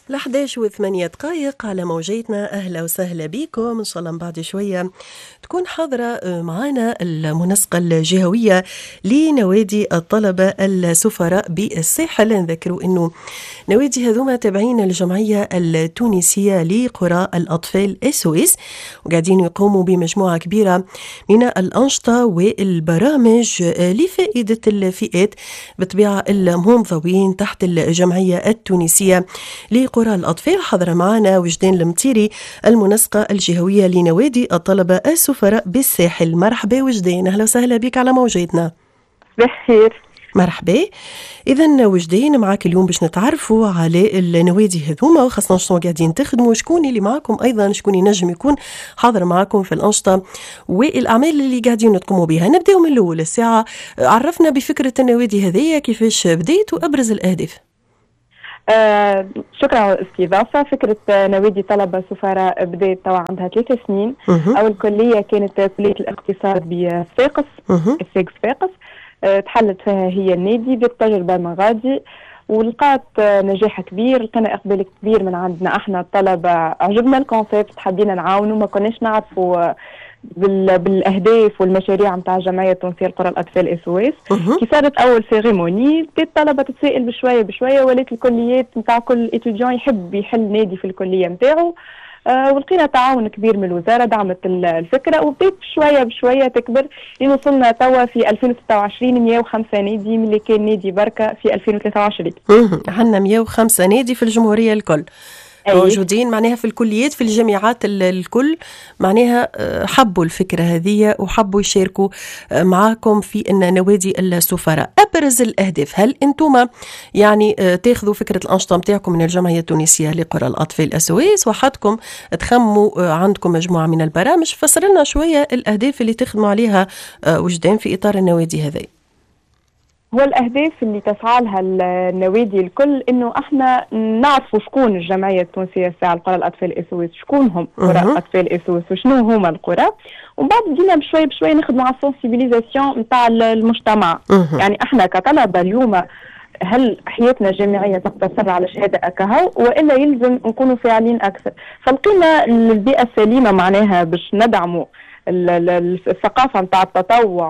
11:08 على موجتنا. أهلا وسهلا بكم. إن شاء الله من بعد شوية تكون حاضرة معنا المنسقة الجهوية لنوادي الطلبة السفراء بالساحل. نذكروا أنه نوادي هذوما تابعين الجمعية التونسية لقرى الأطفال SOS، وقاعدين يقوموا بمجموعة كبيرة من الأنشطة والبرامج لفائدة الفئات بطبيعة المنضوين تحت الجمعية التونسية لقرى الأطفال. حضر معنا وجدان المطيري المنسقة الجهوية لنوادي الطلبة السفراء بالساحل. مرحبا وجدان، أهلا وسهلا بك على موجتنا. بخير. مرحبا. إذا وجدين معك اليوم باش نتعرفوا على النوادي هذوما، وخاصة شنو قاعدين تخدموا، شكون اللي معاكم، أيضا شكون ينجم يكون حاضر معاكم في الأنشطة والأعمال اللي قاعدين تقوموا بها. نبدأ من الأول الساعة، عرفنا بفكرة النوادي هذية، كيفاش بديت وأبرز الأهداف. شكرا على الاستضافة. فكرة نوادي طلبة سفراء بدأت طبعا عندها 3 سنين. أول كلية كانت كلية الاقتصاد بصفاقس، صفاقس. تحلت فيها هي النادي، بدأت تجربة من غادي ولقات نجاح كبير، لقينا إقبال كبير من عندنا احنا الطلبة. عجبنا الكونسيبت، حبينا نعاونوا، ما كناش نعرفوا بالاهداف والمشاريع نتاع الجمعيه التونسيه لقرى الاطفال SOS. كي صارت اول سيريموني بدات الطلبه تتسائل بشويه بشويه، ولات الكليات نتاع كل اتيديون يحب يحل نادي في الكليه نتاعو. ولقينا تعاون كبير من الوزاره، دعمت الفكره وبدات شويه بشويه تكبر، لين وصلنا توا في 2026 105 نادي من اللي كان نادي بركه في 2023. عندنا 105 نادي في الجمهوريه الكل موجودين، معناها في الكليات في الجامعات الكل، معناها حبوا الفكرة هذه وحبوا يشاركوا معاكم في أن نوادي السفراء. أبرز الأهداف، هل أنتم يعني تاخذوا فكرة الأنشطة متاعكم من الجمعية التونسية لقرى الأطفال SOS وحدكم تخموا عندكم مجموعة من البرامج؟ فسر لنا شوية الأهداف اللي تخدموا عليها وجدان في إطار النوادي هذه. هو الأهداف اللي تسعى لها النوادي الكل إنه إحنا نعرفوا شكون الجمعية التونسية الساعة لقرى الأطفال SOS، شكون هم قرى الأطفال SOS وشنو هما القرى، ومن بعد بدينا بشوي بشوي نخدموا على السنسيبيليزاسيون نتاع المجتمع. يعني إحنا كطلبة اليوم هل حياتنا الجامعية تقتصر على شهادة أكهو وإلا يلزم نكونوا فاعلين أكثر؟ فلقينا البيئة السليمة معناها باش ندعموا الثقافة نتاع التطوع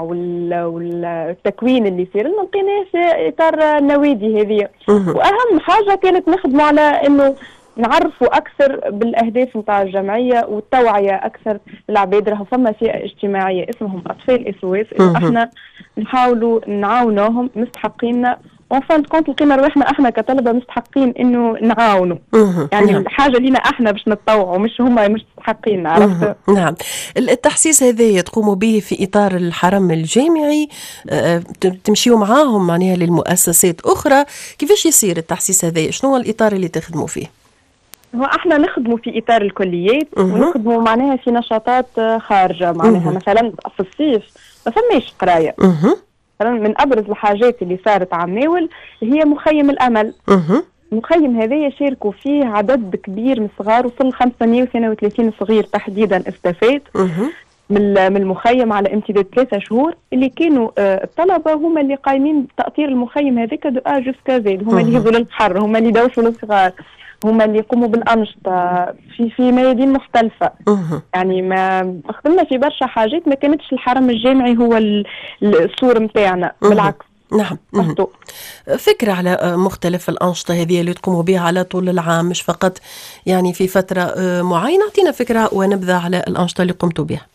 والتكوين اللي يصير لنا، لقيناه في إطار النوادي هذه. وأهم حاجة كانت نخدموا على إنه نعرفوا أكثر بالأهداف نتاع الجمعية والتوعية أكثر للعباد. راهو فما فئة اجتماعية اسمهم أطفال SOS، إنه إحنا نحاولوا نعاونوهم، مستحقين وفان كنت لقينا روحنا احنا كطلبه مستحقين انه نعاونوا. يعني الحاجه لينا احنا باش نتطوعوا، مش هما مش مستحقين. عرفت؟ نعم. التحسيس هذا تقوموا به في اطار الحرم الجامعي، تمشيوا معاهم معناها للمؤسسات اخرى، كيفاش يصير التحسيس هذا؟ شنو هو الاطار اللي تخدموا فيه؟ هو احنا نخدموا في اطار الكليات ونخدموا معناها في نشاطات خارجه، معناها مثلا في الصيف ما فماش قرايه. من أبرز الحاجات اللي صارت عماول هي مخيم الأمل. المخيم هذا يشاركوا فيه عدد كبير من الصغار، وصل 532 صغير تحديدا استفاد من المخيم على امتداد 3 شهور، اللي كانوا الطلبة هم اللي قايمين بتأطير المخيم هذاك دو أ جوسكا زد، هم اللي يهزوا للبحر، هم اللي يدوشوا للصغار، هما اللي يقوموا بالأنشطة في ميادين مختلفة. يعني ما خدمنا في برشا حاجات ما كانتش الحرم الجامعي هو السور متاعنا، بالعكس. نعم. فكرة على مختلف الأنشطة هذه اللي تقوموا بها على طول العام، مش فقط يعني في فترة معينة. اعطينا فكرة ونبذة على الأنشطة اللي قمتوا بها.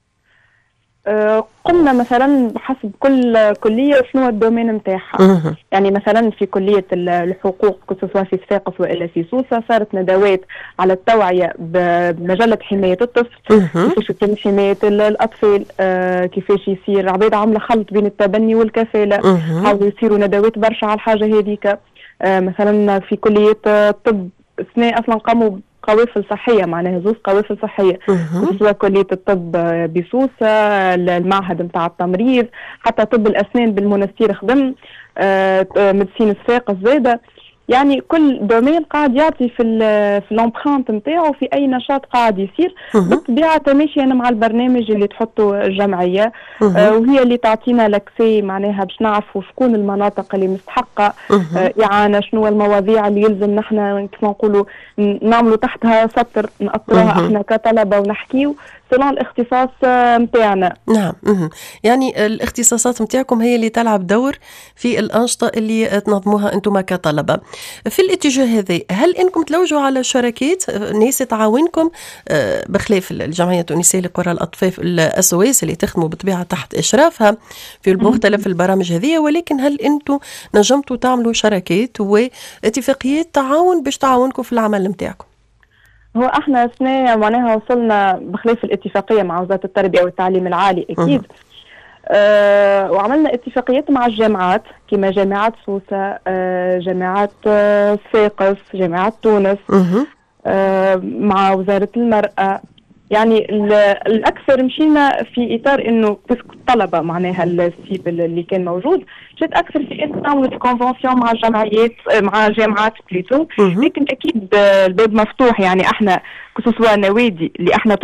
قمنا مثلا بحسب كل كلية شنو الدومين متاعها. يعني مثلا في كلية الحقوق كسوا في صفاقس وإلا في سوسة صارت ندوات على التوعية بمجلة حماية الطفل، كيفاش يتم حماية الأطفال، كيفاش يصير عباد عاملة خلط بين التبني والكفالة، حاولوا يصيروا ندوات برشا على الحاجة هذيك. مثلا في كلية الطب اثناء أصلا قاموا قوافل صحية، معناها زوز قوافل صحية، سواء كلية الطب بسوسة، المعهد متاع التمريض، حتى طب الأسنان بالمنستير خدم، مدسين صفاقس زادة. يعني كل دومين قاعد يعطي في الامبرانت نتاعو في اي نشاط قاعد يصير بالطبيعه تماشيا مع البرنامج اللي تحطه الجمعيه، وهي اللي تعطينا لاكسي معناها باش نعرفوا شكون المناطق اللي مستحقه اعانه، شنو المواضيع اللي يلزم نحن كيف نقولوا نعملوا تحتها سطر نقطروها احنا كطلبه ونحكيو سلون الاختصاص نتاعنا. نعم. يعني الاختصاصات نتاعكم هي اللي تلعب دور في الأنشطة اللي تنظموها أنتم كطلبة. في الاتجاه هذا هل أنكم تلوجوا على شركات ناس تعاونكم بخلاف الجمعية التونسية لقرى الأطفال الSOS اللي تخدموا بالطبيعة تحت إشرافها في مختلف البرامج هذه، ولكن هل أنتم نجمتوا تعملوا شركات واتفاقيات تعاون باش تعاونكم في العمل نتاعكم؟ هو احنا سنة معناها وصلنا بخلاف الاتفاقية مع وزارة التربية والتعليم العالي أكيد، وعملنا اتفاقيات مع الجامعات كما جامعات سوسة، جامعات صفاقس، جامعات تونس، مع وزارة المرأة. يعني الأكثر مشينا في إطار إنه الطلبة معناها السيب اللي كان موجود، مشيت أكثر في إنه نعمل كونفنسيون مع الجمعيات مع جامعات بليتو، لكن أكيد الباب مفتوح. يعني إحنا كسوسوا نوادي اللي إحنا